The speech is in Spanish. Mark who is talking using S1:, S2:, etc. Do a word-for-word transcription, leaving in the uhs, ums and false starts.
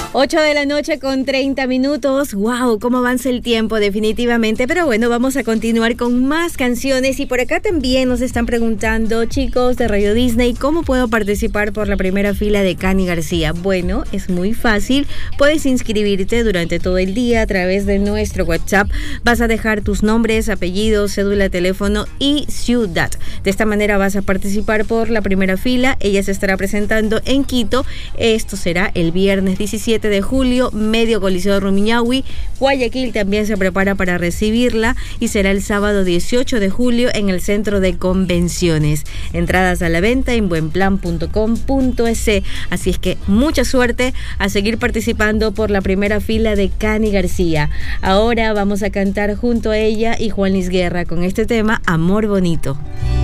S1: ocho de la noche con treinta minutos. Wow, cómo avanza el tiempo definitivamente. Pero bueno, vamos a continuar con más canciones. Y por acá también nos están preguntando, chicos de Radio Disney, ¿cómo puedo participar por la primera fila de Cani García? Bueno, es muy fácil. Puedes inscribirte durante todo el día a través de nuestro WhatsApp. Vas a dejar tus nombres, apellidos, cédula, teléfono y ciudad. De esta manera vas a participar por la primera fila. Ella se estará presentando en Quito. Esto será el viernes diecisiete de julio, medio Coliseo de Rumiñahui. Guayaquil también se prepara para recibirla y será el sábado dieciocho de julio en el Centro de Convenciones. Entradas a la venta en buenplan punto com punto es. Así es que mucha suerte a seguir participando por la primera fila de Cani García. Ahora vamos a cantar junto a ella y Juan Luis Guerra con este tema, Amor Bonito.